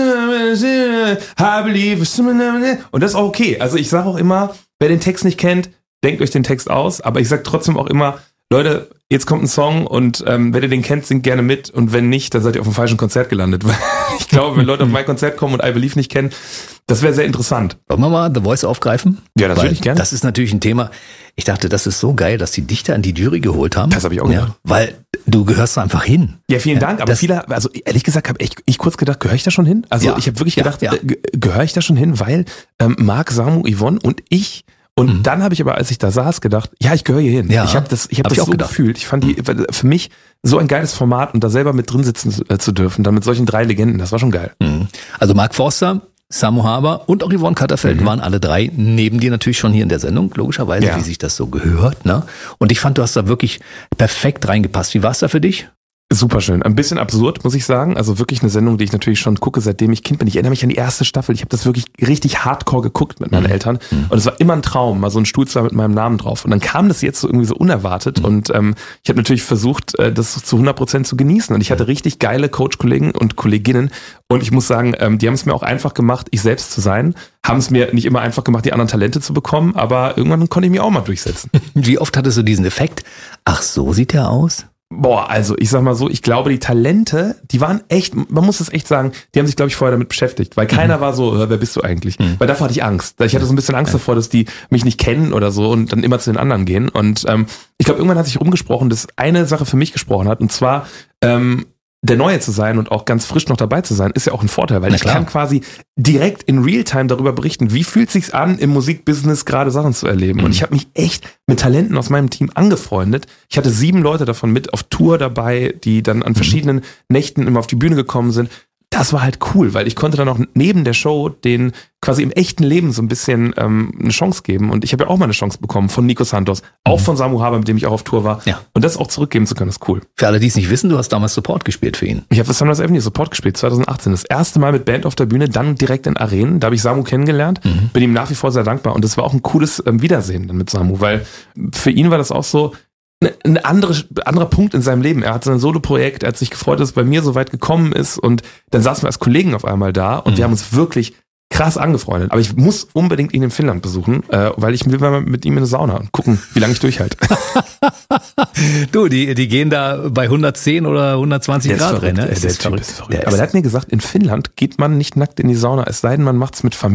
I believe, und das ist auch okay. Also ich sage auch immer, wer den Text nicht kennt, denkt euch den Text aus, aber ich sage trotzdem auch immer, Leute, jetzt kommt ein Song und ähm, wenn ihr den kennt, singt gerne mit und wenn nicht, dann seid ihr auf dem falschen Konzert gelandet. Ich glaube, wenn Leute auf mein Konzert kommen und I Believe nicht kennen, das wäre sehr interessant. Wollen wir mal The Voice aufgreifen? Ja, das würde ich gerne. Das ist natürlich ein Thema. Ich dachte, das ist so geil, dass die Dichter an die Jury geholt haben. Das habe ich auch gedacht. Ja, weil du gehörst da einfach hin. Ja, vielen Dank. Aber das, viele, also ehrlich gesagt, habe ich, ich kurz gedacht, gehöre ich da schon hin? Also ja, ich habe wirklich ja, gedacht, ja. äh, gehöre ich da schon hin? Weil ähm, Marc, Samu, Yvonne und ich. Und mhm. dann habe ich aber, als ich da saß, gedacht, ja, ich gehöre hier hin. Ja, ich habe das, ich hab hab das ich auch so gedacht. gefühlt. Ich fand die für mich so ein geiles Format und da selber mit drin sitzen zu, äh, zu dürfen, dann mit solchen drei Legenden, das war schon geil. Mhm. Also Mark Forster, Samu Haber und auch Yvonne Katterfeld mhm. waren alle drei neben dir natürlich schon hier in der Sendung, logischerweise, ja. wie sich das so gehört. Ne? Und ich fand, du hast da wirklich perfekt reingepasst. Wie war es da für dich? Super schön. Ein bisschen absurd, muss ich sagen. Also wirklich eine Sendung, die ich natürlich schon gucke, seitdem ich Kind bin. Ich erinnere mich an die erste Staffel. Ich habe das wirklich richtig hardcore geguckt mit meinen mhm. Eltern. Mhm. Und es war immer ein Traum, mal so ein Stuhl mit meinem Namen drauf. Und dann kam das jetzt so irgendwie so unerwartet. Mhm. Und ähm, ich habe natürlich versucht, das zu hundert Prozent zu genießen. Und ich hatte richtig geile Coach-Kollegen und Kolleginnen. Und ich muss sagen, ähm, die haben es mir auch einfach gemacht, ich selbst zu sein. Haben es mir nicht immer einfach gemacht, die anderen Talente zu bekommen. Aber irgendwann konnte ich mich auch mal durchsetzen. Wie oft hattest du diesen Effekt? Ach, so sieht er aus? Boah, also ich sag mal so, ich glaube, die Talente, die waren echt, man muss es echt sagen, die haben sich, glaube ich, vorher damit beschäftigt, weil keiner mhm. war so, wer bist du eigentlich? Mhm. Weil davor hatte ich Angst. Ich hatte so ein bisschen Angst ja. davor, dass die mich nicht kennen oder so und dann immer zu den anderen gehen. Und ähm, ich glaube, irgendwann hat sich rumgesprochen, dass eine Sache für mich gesprochen hat, und zwar ähm, der Neue zu sein und auch ganz frisch noch dabei zu sein, ist ja auch ein Vorteil, weil ich kann quasi direkt in Realtime darüber berichten, wie fühlt sich's an, im Musikbusiness gerade Sachen zu erleben. Mhm. Und ich habe mich echt mit Talenten aus meinem Team angefreundet. Ich hatte sieben Leute davon mit auf Tour dabei, die dann an verschiedenen Nächten immer auf die Bühne gekommen sind. Das war halt cool, weil ich konnte dann auch neben der Show den quasi im echten Leben so ein bisschen ähm, eine Chance geben. Und ich habe ja auch mal eine Chance bekommen von Nico Santos, auch von Samu Haber, mit dem ich auch auf Tour war. Ja. Und das auch zurückgeben zu können, ist cool. Für alle, die es nicht wissen, du hast damals Support gespielt für ihn. Ich habe für Sunrise Avenue Support gespielt, zwanzig achtzehn. Das erste Mal mit Band auf der Bühne, dann direkt in Arenen. Da habe ich Samu kennengelernt, mhm. bin ihm nach wie vor sehr dankbar. Und das war auch ein cooles ähm, Wiedersehen dann mit Samu, weil für ihn war das auch so ein andere, anderer Punkt in seinem Leben. Er hat so ein Solo-Projekt, er hat sich gefreut, dass es bei mir so weit gekommen ist, und dann saßen wir als Kollegen auf einmal da und mhm. wir haben uns wirklich krass angefreundet. Aber ich muss unbedingt ihn in Finnland besuchen, äh, weil ich will mal mit ihm in eine Sauna und gucken, wie lange ich durchhalte. Du, die, die gehen da bei hundertzehn oder hundertzwanzig der Grad rein. Ne? Der, der Typ ist verrückt. Der Aber der hat mir gesagt, in Finnland geht man nicht nackt in die Sauna, es sei denn, man macht's mit Familie.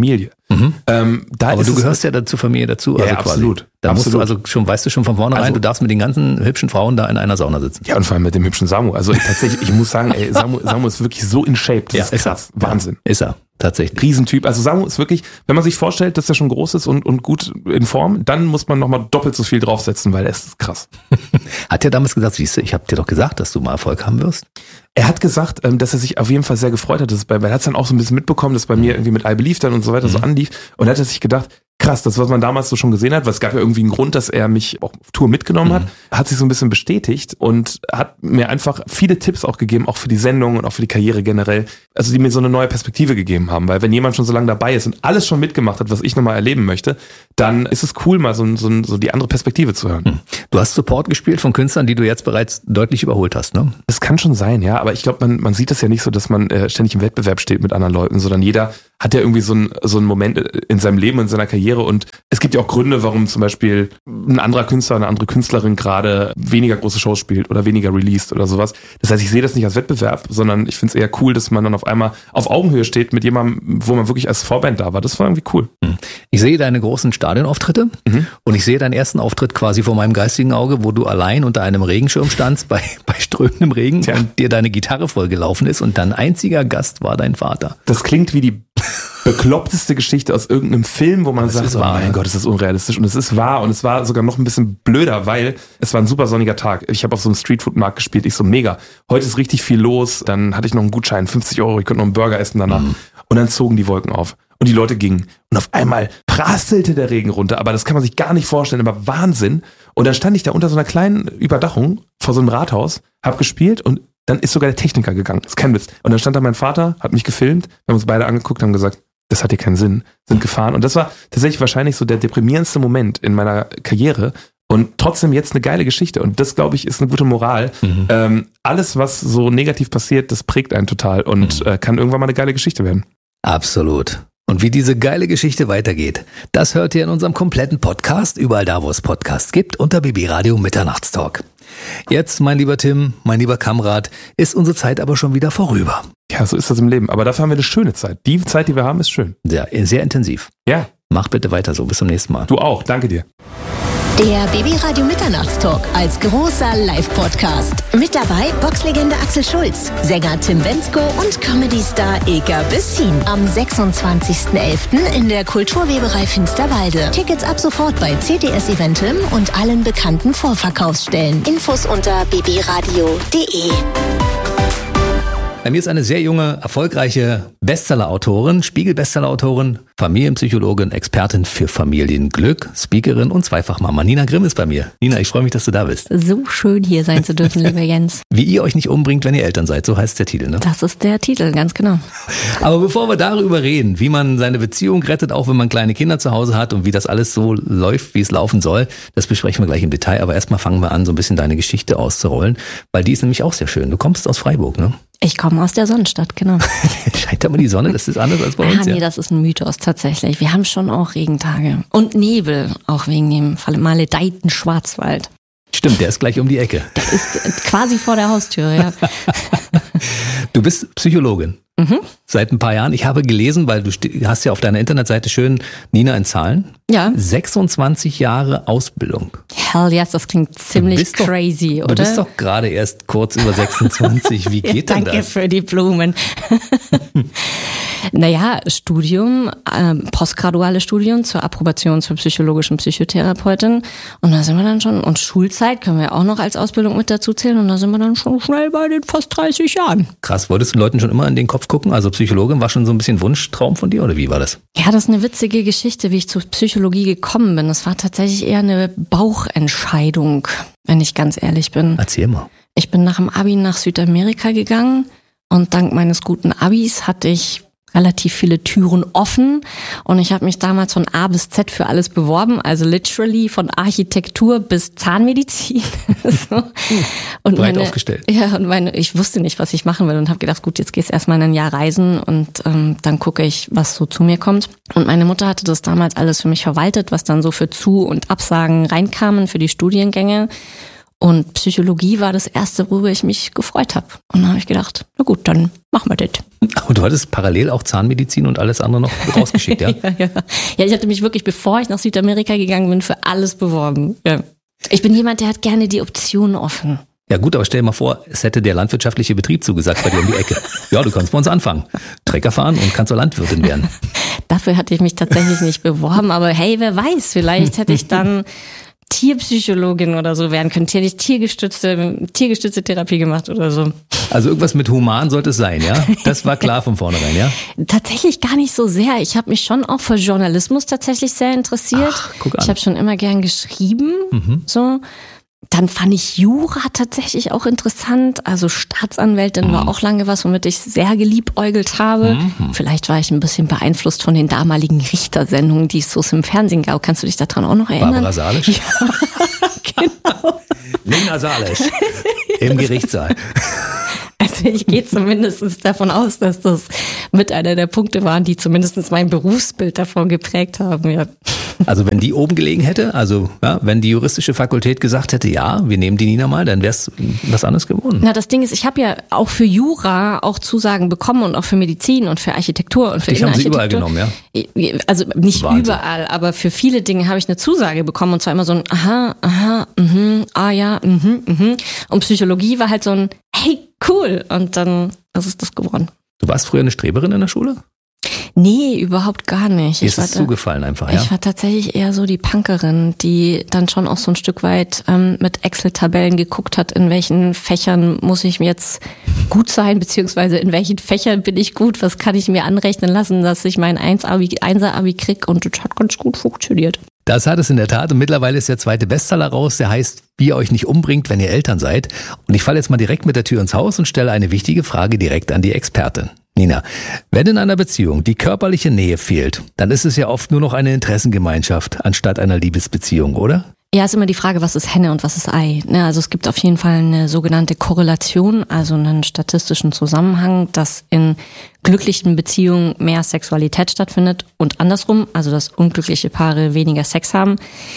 Mhm. Ähm, da Aber ist du es- gehörst ja da zur Familie dazu. Ja, also ja, quasi. absolut. Da musst du Absolut. also schon, weißt du schon von vornherein, Also- du darfst mit den ganzen hübschen Frauen da in einer Sauna sitzen. Ja, und vor allem mit dem hübschen Samu. Also tatsächlich, ich muss sagen, ey, Samu, Samu ist wirklich so in Shape. Das ist krass. er. Wahnsinn. Ist er, tatsächlich. Riesentyp. Also Samu ist wirklich, wenn man sich vorstellt, dass er schon groß ist und, und gut in Form, dann muss man nochmal doppelt so viel draufsetzen, weil er ist krass. Hat er damals gesagt, siehst du, ich habe dir doch gesagt, dass du mal Erfolg haben wirst. Er hat gesagt, ähm, dass er sich auf jeden Fall sehr gefreut hat, dass es bei, weil er hat es dann auch so ein bisschen mitbekommen, dass bei mir irgendwie mit I Believe dann und so weiter so anlief. Und er hat sich gedacht, krass, das, was man damals so schon gesehen hat, weil es gab ja irgendwie einen Grund, dass er mich auch auf Tour mitgenommen hat, hat sich so ein bisschen bestätigt und hat mir einfach viele Tipps auch gegeben, auch für die Sendung und auch für die Karriere generell, also die mir so eine neue Perspektive gegeben haben, weil wenn jemand schon so lange dabei ist und alles schon mitgemacht hat, was ich nochmal erleben möchte, dann ist es cool, mal so, so, so die andere Perspektive zu hören. Du hast Support gespielt von Künstlern, die du jetzt bereits deutlich überholt hast, ne? Das kann schon sein, ja, aber ich glaube, man, man sieht das ja nicht so, dass man äh, ständig im Wettbewerb steht mit anderen Leuten, sondern jeder hat ja irgendwie so einen so einen Moment in seinem Leben, in seiner Karriere und es gibt ja auch Gründe, warum zum Beispiel ein anderer Künstler, eine andere Künstlerin gerade weniger große Shows spielt oder weniger released oder sowas. Das heißt, ich sehe das nicht als Wettbewerb, sondern ich finde es eher cool, dass man dann auf einmal auf Augenhöhe steht mit jemandem, wo man wirklich als Vorband da war. Das war irgendwie cool. Ich sehe deine großen Stadionauftritte Mhm. und ich sehe deinen ersten Auftritt quasi vor meinem geistigen Auge, wo du allein unter einem Regenschirm standst bei, bei strömendem Regen Tja. und dir deine Gitarre vollgelaufen ist und dein einziger Gast war dein Vater. Das klingt wie die bekloppteste Geschichte aus irgendeinem Film, wo man Das sagt, ist oh wahr, mein ja. Gott, ist das unrealistisch. Und es ist wahr und es war sogar noch ein bisschen blöder, weil es war ein super sonniger Tag. Ich habe auf so einem Streetfood-Markt gespielt, ich so mega. Heute ist richtig viel los, dann hatte ich noch einen Gutschein, fünfzig Euro, ich konnte noch einen Burger essen danach. Mhm. Und dann zogen die Wolken auf. Und die Leute gingen. Und auf einmal prasselte der Regen runter. Aber das kann man sich gar nicht vorstellen. Aber Wahnsinn. Und dann stand ich da unter so einer kleinen Überdachung vor so einem Rathaus, hab gespielt und dann ist sogar der Techniker gegangen. Das ist kein Witz. Und dann stand da mein Vater, hat mich gefilmt, wir haben uns beide angeguckt, haben gesagt, das hat hier keinen Sinn, sind gefahren. Und das war tatsächlich wahrscheinlich so der deprimierendste Moment in meiner Karriere. Und trotzdem jetzt eine geile Geschichte. Und das, glaube ich, ist eine gute Moral. Mhm. Ähm, alles, was so negativ passiert, das prägt einen total und äh, kann irgendwann mal eine geile Geschichte werden. Absolut. Und wie diese geile Geschichte weitergeht, das hört ihr in unserem kompletten Podcast, überall da, wo es Podcasts gibt, unter B B Radio Mitternachtstalk. Jetzt, mein lieber Tim, mein lieber Kamrat, ist unsere Zeit aber schon wieder vorüber. Ja, so ist das im Leben. Aber dafür haben wir eine schöne Zeit. Die Zeit, die wir haben, ist schön. Sehr, sehr intensiv. Ja, Mach bitte weiter so. Bis zum nächsten Mal. du auch. Danke dir. Der B B Radio Mitternachtstalk als großer Live-Podcast. Mit dabei Boxlegende Axel Schulz, Sänger Tim Bendzko und Comedy-Star Ilka Bessin. Am sechsundzwanzigsten elften in der Kulturweberei Finsterwalde. Tickets ab sofort bei C T S Eventim und allen bekannten Vorverkaufsstellen. Infos unter b b radio punkt d e. Bei mir ist eine sehr junge, erfolgreiche Bestseller-Autorin, Spiegel-Bestseller-Autorin, Familienpsychologin, Expertin für Familienglück, Speakerin und Zweifachmama. Nina Grimm ist bei mir. Nina, ich freue mich, dass du da bist. So schön hier sein zu dürfen, lieber Jens. Wie ihr euch nicht umbringt, wenn ihr Eltern seid, so heißt der Titel, ne? Das ist der Titel, ganz genau. Aber bevor wir darüber reden, wie man seine Beziehung rettet, auch wenn man kleine Kinder zu Hause hat und wie das alles so läuft, wie es laufen soll, das besprechen wir gleich im Detail. Aber erstmal fangen wir an, so ein bisschen deine Geschichte auszurollen, weil die ist nämlich auch sehr schön. Du kommst aus Freiburg, ne? Ich komme aus der Sonnenstadt, genau. Scheint aber die Sonne, das ist anders als bei uns, Ah, nee, ja. das ist ein Mythos tatsächlich. Wir haben schon auch Regentage. Und Nebel, auch wegen dem maledeiten Schwarzwald. Stimmt, der ist gleich um die Ecke. Ist quasi vor der Haustür, ja. Du bist Psychologin. Mhm. Seit ein paar Jahren. Ich habe gelesen, weil du ste- hast ja auf deiner Internetseite schön Nina in Zahlen. Ja. sechsundzwanzig Jahre Ausbildung. Hell yes, das klingt ziemlich bist doch- crazy, Du oder? bist doch gerade erst kurz über sechsundzwanzig. Wie geht denn Danke das? für die Blumen. Naja, Studium, ähm, postgraduales Studium zur Approbation zur psychologischen Psychotherapeutin. Und da sind wir dann schon, und Schulzeit können wir auch noch als Ausbildung mit dazu zählen. Und da sind wir dann schon schnell bei den fast dreißig Jahren. Krass, wolltest du Leuten schon immer in den Kopf gucken? Also Psychologin war schon so ein bisschen Wunschtraum von dir oder wie war das? Ja, das ist eine witzige Geschichte, wie ich zur Psychologie gekommen bin. Das war tatsächlich eher eine Bauchentscheidung, wenn ich ganz ehrlich bin. Erzähl mal. Ich bin nach dem Abi nach Südamerika gegangen und dank meines guten Abis hatte ich relativ viele Türen offen und ich habe mich damals von A bis Z für alles beworben, also literally von Architektur bis Zahnmedizin. So. Und Breit meine, aufgestellt. Ja, und meine, ich wusste nicht, was ich machen will und habe gedacht, gut, jetzt gehst du erstmal ein Jahr reisen und ähm, dann gucke ich, was so zu mir kommt. Und meine Mutter hatte das damals alles für mich verwaltet, was dann so für Zu- und Absagen reinkamen für die Studiengänge. Und Psychologie war das erste, worüber ich mich gefreut habe. Und dann habe ich gedacht, na gut, dann machen wir das. Und du hattest parallel auch Zahnmedizin und alles andere noch rausgeschickt, ja? ja, ja. Ja, ich hatte mich wirklich, bevor ich nach Südamerika gegangen bin, für alles beworben. Ja. Ich bin jemand, der hat gerne die Optionen offen. Ja gut, aber stell dir mal vor, es hätte der landwirtschaftliche Betrieb zugesagt bei dir um die Ecke. Ja, du kannst bei uns anfangen. Trecker fahren und kannst auch Landwirtin werden. Dafür hatte ich mich tatsächlich nicht beworben, aber hey, wer weiß, vielleicht hätte ich dann Tierpsychologin oder so werden können. Hätte ich tiergestützte, tiergestützte Therapie gemacht oder so. Also irgendwas mit human sollte es sein, ja? Das war klar von vornherein, ja? Tatsächlich gar nicht so sehr. Ich habe mich schon auch für Journalismus tatsächlich sehr interessiert. Ach, guck an. Ich habe schon immer gern geschrieben, mhm. so. Dann fand ich Jura tatsächlich auch interessant. Also Staatsanwältin mhm. war auch lange was, womit ich sehr geliebäugelt habe. Mhm. Vielleicht war ich ein bisschen beeinflusst von den damaligen Richtersendungen, die es so im Fernsehen gab. Kannst du dich daran auch noch erinnern? Barbara Salisch? Ja, genau. Lena Salisch im Gerichtssaal. Also ich gehe zumindest davon aus, dass das mit einer der Punkte waren, die zumindest mein Berufsbild davon geprägt haben. Ja. Also wenn die oben gelegen hätte, also ja, wenn die juristische Fakultät gesagt hätte, ja, wir nehmen die Nina mal, dann wäre es was anderes geworden. Na, das Ding ist, ich habe ja auch für Jura auch Zusagen bekommen und auch für Medizin und für Architektur und für Dich haben sie Innenarchitektur. überall genommen, ja? Also nicht Wahnsinn. Überall, aber für viele Dinge habe ich eine Zusage bekommen und zwar immer so ein aha, aha, mhm, ah ja, mhm, mhm. Und Psychologie war halt so ein hey, cool. Und dann ist es das geworden. Du warst früher eine Streberin in der Schule? Nee, überhaupt gar nicht. Ist es zugefallen einfach, ja? Ich war tatsächlich eher so die Punkerin, die dann schon auch so ein Stück weit ähm, mit Excel-Tabellen geguckt hat, in welchen Fächern muss ich mir jetzt gut sein, beziehungsweise in welchen Fächern bin ich gut, was kann ich mir anrechnen lassen, dass ich mein Einser-Abi krieg, und das hat ganz gut funktioniert. Das hat es in der Tat, und mittlerweile ist der zweite Bestseller raus, der heißt, wie ihr euch nicht umbringt, wenn ihr Eltern seid. Und ich falle jetzt mal direkt mit der Tür ins Haus und stelle eine wichtige Frage direkt an die Expertin. Nina, wenn in einer Beziehung die körperliche Nähe fehlt, dann ist es ja oft nur noch eine Interessengemeinschaft anstatt einer Liebesbeziehung, oder? Ja, ist immer die Frage, was ist Henne und was ist Ei. Also es gibt auf jeden Fall eine sogenannte Korrelation, also einen statistischen Zusammenhang, dass in glücklichen Beziehungen mehr Sexualität stattfindet und andersrum, also dass unglückliche Paare weniger Sex haben.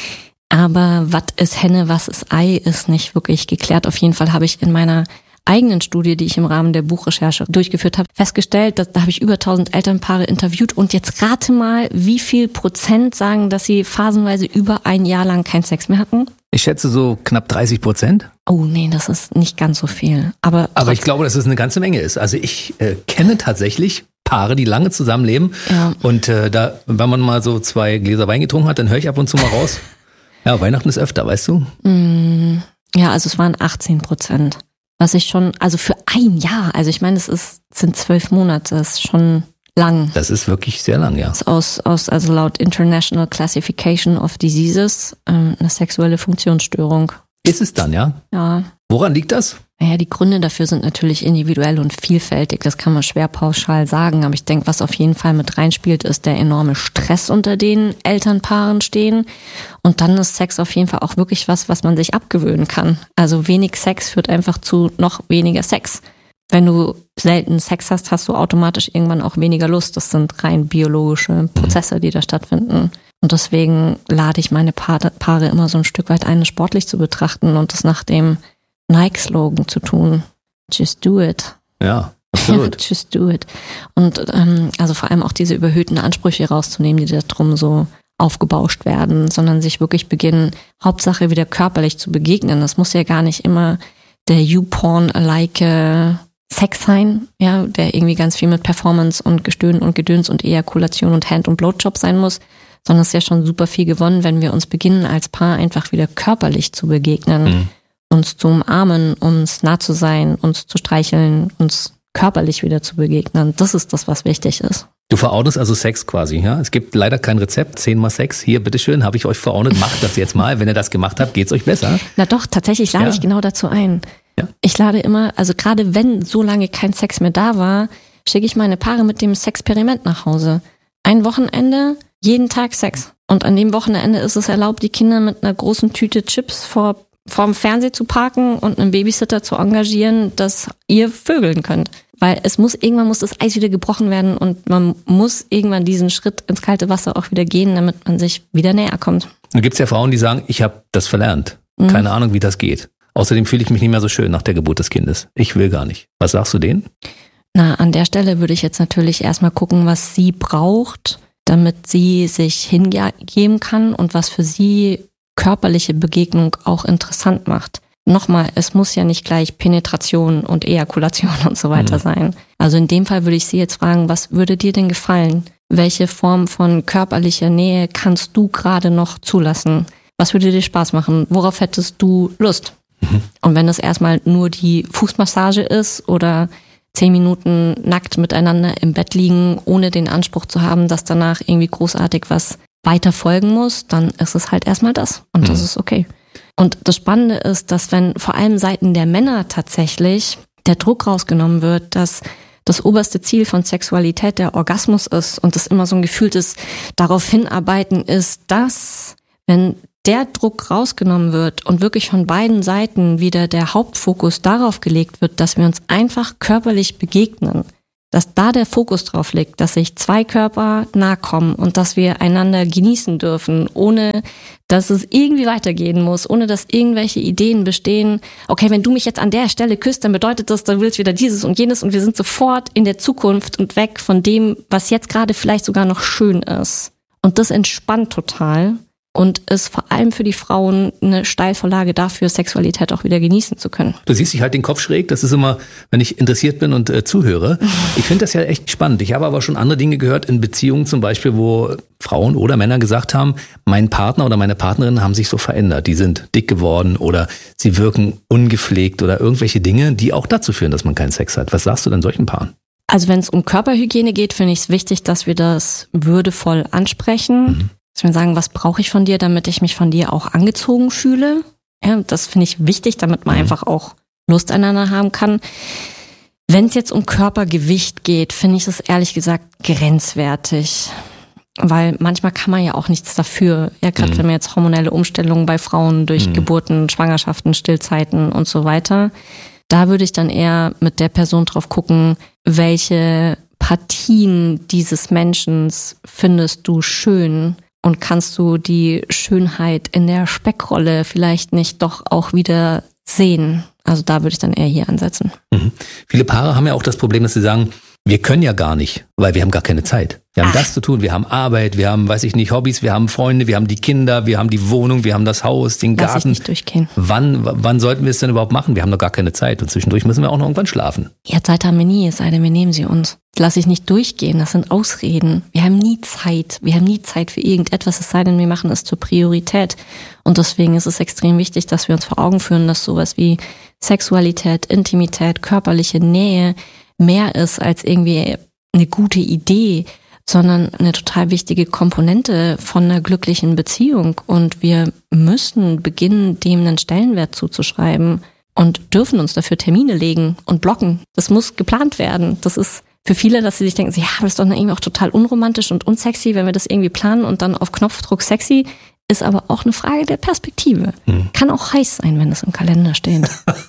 Aber was ist Henne, was ist Ei, ist nicht wirklich geklärt. Auf jeden Fall habe ich in meiner eigenen Studie, die ich im Rahmen der Buchrecherche durchgeführt habe, festgestellt, dass da habe ich über tausend Elternpaare interviewt und jetzt rate mal, wie viel Prozent sagen, dass sie phasenweise über ein Jahr lang keinen Sex mehr hatten? Ich schätze so knapp dreißig Prozent. Oh nee, das ist nicht ganz so viel. Aber, Aber ich glaube, dass es eine ganze Menge ist. Also ich äh, kenne tatsächlich Paare, die lange zusammenleben. Ja. Und äh, da, wenn man mal so zwei Gläser Wein getrunken hat, dann höre ich ab und zu mal raus. Ja, Weihnachten ist öfter, weißt du? Mm, ja, also es waren achtzehn Prozent. Was ich schon, also für ein Jahr, also ich meine, es ist, sind zwölf Monate, das ist schon lang. Das ist wirklich sehr lang, ja. Das ist aus, aus, also laut International Classification of Diseases ähm, eine sexuelle Funktionsstörung. Ist es dann, ja? Ja. Woran liegt das? Naja, die Gründe dafür sind natürlich individuell und vielfältig, das kann man schwer pauschal sagen, aber ich denke, was auf jeden Fall mit reinspielt, ist der enorme Stress, unter den Elternpaaren stehen, und dann ist Sex auf jeden Fall auch wirklich was, was man sich abgewöhnen kann. Also wenig Sex führt einfach zu noch weniger Sex. Wenn du selten Sex hast, hast du automatisch irgendwann auch weniger Lust. Das sind rein biologische Prozesse, die da stattfinden. Und deswegen lade ich meine Paare immer so ein Stück weit ein, sportlich zu betrachten und das nach dem Nike-Slogan zu tun. Just do it. Ja, absolut. Just do it. Und ähm, also vor allem auch diese überhöhten Ansprüche rauszunehmen, die da drum so aufgebauscht werden, sondern sich wirklich beginnen, Hauptsache wieder körperlich zu begegnen. Das muss ja gar nicht immer der YouPorn-alike Sex sein, ja, der irgendwie ganz viel mit Performance und Gestöhn und Gedöns und Ejakulation und Hand- und Blowjob sein muss, sondern es ist ja schon super viel gewonnen, wenn wir uns beginnen, als Paar einfach wieder körperlich zu begegnen, mhm. uns zu umarmen, uns nah zu sein, uns zu streicheln, uns körperlich wieder zu begegnen. Das ist das, was wichtig ist. Du verordnest also Sex quasi, ja? Es gibt leider kein Rezept, zehnmal Sex. Hier, bitteschön, habe ich euch verordnet, macht das jetzt mal. Wenn ihr das gemacht habt, geht's euch besser. Na doch, tatsächlich lade Ja. ich genau dazu ein. Ja. Ich lade immer, also gerade wenn so lange kein Sex mehr da war, schicke ich meine Paare mit dem Sexperiment nach Hause. Ein Wochenende, jeden Tag Sex. Und an dem Wochenende ist es erlaubt, die Kinder mit einer großen Tüte Chips vor vorm Fernseher zu parken und einen Babysitter zu engagieren, dass ihr vögeln könnt. Weil es muss, irgendwann muss das Eis wieder gebrochen werden und man muss irgendwann diesen Schritt ins kalte Wasser auch wieder gehen, damit man sich wieder näher kommt. Da gibt's ja Frauen, die sagen, ich habe das verlernt. Keine Ahnung, wie das geht. Außerdem fühle ich mich nicht mehr so schön nach der Geburt des Kindes. Ich will gar nicht. Was sagst du denen? Na, an der Stelle würde ich jetzt natürlich erstmal gucken, was sie braucht, damit sie sich hingeben kann und was für sie körperliche Begegnung auch interessant macht. Nochmal, es muss ja nicht gleich Penetration und Ejakulation und so weiter mhm. sein. Also in dem Fall würde ich sie jetzt fragen, was würde dir denn gefallen? Welche Form von körperlicher Nähe kannst du gerade noch zulassen? Was würde dir Spaß machen? Worauf hättest du Lust? Mhm. Und wenn das erstmal nur die Fußmassage ist oder zehn Minuten nackt miteinander im Bett liegen, ohne den Anspruch zu haben, dass danach irgendwie großartig was weiter folgen muss, dann ist es halt erstmal das. Und mhm. das ist okay. Und das Spannende ist, dass wenn vor allem Seiten der Männer tatsächlich der Druck rausgenommen wird, dass das oberste Ziel von Sexualität der Orgasmus ist und das immer so ein gefühltes darauf hinarbeiten ist, dass, wenn der Druck rausgenommen wird und wirklich von beiden Seiten wieder der Hauptfokus darauf gelegt wird, dass wir uns einfach körperlich begegnen, dass da der Fokus drauf liegt, dass sich zwei Körper nahe kommen und dass wir einander genießen dürfen, ohne dass es irgendwie weitergehen muss, ohne dass irgendwelche Ideen bestehen. Okay, wenn du mich jetzt an der Stelle küsst, dann bedeutet das, du willst wieder dieses und jenes und wir sind sofort in der Zukunft und weg von dem, was jetzt gerade vielleicht sogar noch schön ist. Und das entspannt total. Und ist vor allem für die Frauen eine Steilvorlage dafür, Sexualität auch wieder genießen zu können. Du siehst, ich halte den Kopf schräg. Das ist immer, wenn ich interessiert bin und äh, zuhöre. Ich finde das ja echt spannend. Ich habe aber schon andere Dinge gehört in Beziehungen zum Beispiel, wo Frauen oder Männer gesagt haben, mein Partner oder meine Partnerin haben sich so verändert. Die sind dick geworden oder sie wirken ungepflegt oder irgendwelche Dinge, die auch dazu führen, dass man keinen Sex hat. Was sagst du denn solchen Paaren? Also wenn es um Körperhygiene geht, finde ich es wichtig, dass wir das würdevoll ansprechen. Mhm. Dass wir sagen, was brauche ich von dir, damit ich mich von dir auch angezogen fühle. Ja, das finde ich wichtig, damit man mhm. einfach auch Lust aneinander haben kann. Wenn es jetzt um Körpergewicht geht, finde ich es ehrlich gesagt grenzwertig. Weil manchmal kann man ja auch nichts dafür. Ja, gerade mhm. wenn man jetzt hormonelle Umstellungen bei Frauen durch mhm. Geburten, Schwangerschaften, Stillzeiten und so weiter. Da würde ich dann eher mit der Person drauf gucken, welche Partien dieses Menschen findest du schön. Und kannst du die Schönheit in der Speckrolle vielleicht nicht doch auch wieder sehen? Also da würde ich dann eher hier ansetzen. Mhm. Viele Paare haben ja auch das Problem, dass sie sagen, wir können ja gar nicht, weil wir haben gar keine Zeit. Wir haben Ach. das zu tun, wir haben Arbeit, wir haben, weiß ich nicht, Hobbys, wir haben Freunde, wir haben die Kinder, wir haben die Wohnung, wir haben das Haus, den Garten. Lass ich nicht durchgehen. Wann, wann sollten wir es denn überhaupt machen? Wir haben noch gar keine Zeit und zwischendurch müssen wir auch noch irgendwann schlafen. Ja, Zeit haben wir nie, es sei denn, wir nehmen sie uns. Lass ich nicht durchgehen, das sind Ausreden. Wir haben nie Zeit, wir haben nie Zeit für irgendetwas, es sei denn, wir machen es zur Priorität. Und deswegen ist es extrem wichtig, dass wir uns vor Augen führen, dass sowas wie Sexualität, Intimität, körperliche Nähe mehr ist als irgendwie eine gute Idee, sondern eine total wichtige Komponente von einer glücklichen Beziehung. Und wir müssen beginnen, dem einen Stellenwert zuzuschreiben und dürfen uns dafür Termine legen und blocken. Das muss geplant werden. Das ist für viele, dass sie sich denken, ja, das ist doch irgendwie auch total unromantisch und unsexy, wenn wir das irgendwie planen und dann auf Knopfdruck sexy. Ist aber auch eine Frage der Perspektive. Hm. Kann auch heiß sein, wenn es im Kalender steht.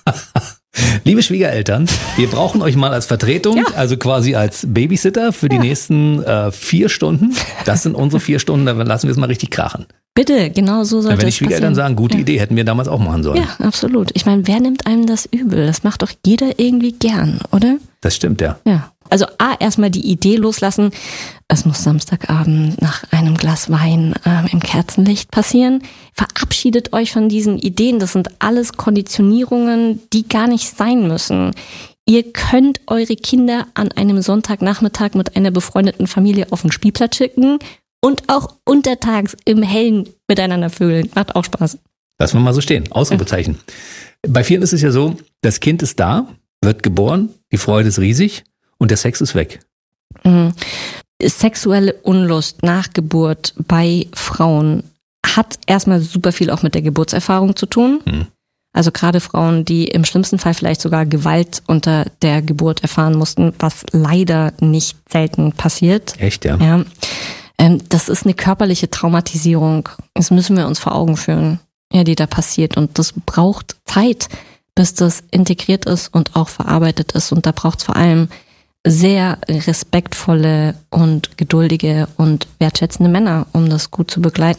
Liebe Schwiegereltern, wir brauchen euch mal als Vertretung, ja. also quasi als Babysitter für die ja. nächsten äh, vier Stunden. Das sind unsere vier Stunden, dann lassen wir es mal richtig krachen. Bitte, genau so sollte es passieren. Wenn die Schwiegereltern sagen, gute ja. Idee, hätten wir damals auch machen sollen. Ja, absolut. Ich meine, wer nimmt einem das übel? Das macht doch jeder irgendwie gern, oder? Das stimmt, ja. Ja. Also A, erstmal die Idee loslassen, es muss Samstagabend nach einem Glas Wein äh, im Kerzenlicht passieren. Verabschiedet euch von diesen Ideen, das sind alles Konditionierungen, die gar nicht sein müssen. Ihr könnt eure Kinder an einem Sonntagnachmittag mit einer befreundeten Familie auf den Spielplatz schicken und auch untertags im Hellen miteinander vögeln. Macht auch Spaß. Lassen wir mal so stehen, Ausrufezeichen. Ja. Bei vielen ist es ja so, das Kind ist da, wird geboren, die Freude ist riesig. Und der Sex ist weg. Mhm. Sexuelle Unlust nach Geburt bei Frauen hat erstmal super viel auch mit der Geburtserfahrung zu tun. Mhm. Also gerade Frauen, die im schlimmsten Fall vielleicht sogar Gewalt unter der Geburt erfahren mussten, was leider nicht selten passiert. Echt, ja? Ja. Ähm, das ist eine körperliche Traumatisierung. Das müssen wir uns vor Augen führen, ja, die da passiert. Und das braucht Zeit, bis das integriert ist und auch verarbeitet ist. Und da braucht es vor allem sehr respektvolle und geduldige und wertschätzende Männer, um das gut zu begleiten.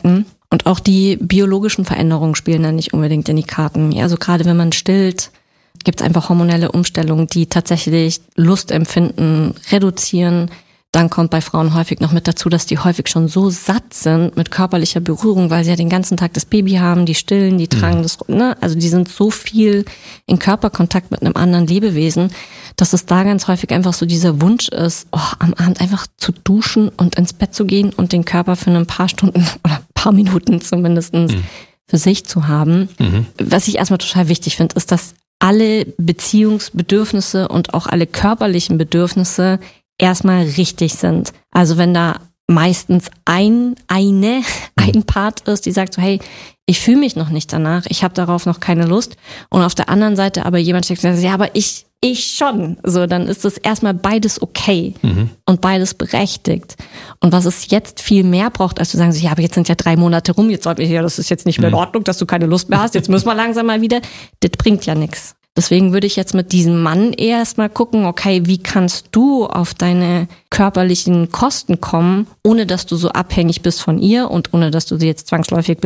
Und auch die biologischen Veränderungen spielen dann nicht unbedingt in die Karten. Ja, also gerade wenn man stillt, gibt es einfach hormonelle Umstellungen, die tatsächlich Lustempfinden reduzieren. Dann kommt bei Frauen häufig noch mit dazu, dass die häufig schon so satt sind mit körperlicher Berührung, weil sie ja den ganzen Tag das Baby haben, die stillen, die tragen mhm. das, ne? Also die sind so viel in Körperkontakt mit einem anderen Lebewesen, dass es da ganz häufig einfach so dieser Wunsch ist, oh, am Abend einfach zu duschen und ins Bett zu gehen und den Körper für ein paar Stunden oder ein paar Minuten zumindest mhm. für sich zu haben. Mhm. Was ich erstmal total wichtig finde, ist, dass alle Beziehungsbedürfnisse und auch alle körperlichen Bedürfnisse erstmal richtig sind. Also wenn da meistens ein, eine, ein Part ist, die sagt so, hey, ich fühle mich noch nicht danach, ich habe darauf noch keine Lust. Und auf der anderen Seite aber jemand sagt, ja, aber ich, ich schon. So, dann ist das erstmal beides okay mhm. und beides berechtigt. Und was es jetzt viel mehr braucht, als zu sagen, so, ja, aber jetzt sind ja drei Monate rum, jetzt sollten wir hier, das ist jetzt nicht mehr in Ordnung, dass du keine Lust mehr hast, jetzt müssen wir langsam mal wieder. Das bringt ja nichts. Deswegen würde ich jetzt mit diesem Mann erstmal gucken, okay, wie kannst du auf deine körperlichen Kosten kommen, ohne dass du so abhängig bist von ihr und ohne dass du sie jetzt zwangsläufig